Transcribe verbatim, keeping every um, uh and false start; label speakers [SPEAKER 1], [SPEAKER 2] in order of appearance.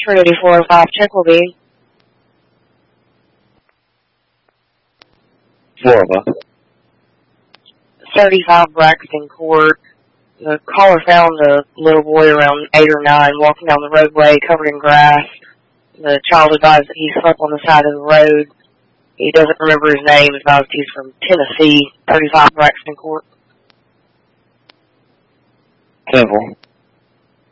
[SPEAKER 1] Trinity four oh five, check will be.
[SPEAKER 2] Four of us.
[SPEAKER 1] thirty-five Braxton Court. The caller found a little boy around eight or nine walking down the roadway covered in grass. The child advised that he slept on the side of the road. He doesn't remember his name. Advised he's from Tennessee. thirty-five Braxton Court.
[SPEAKER 2] Simple.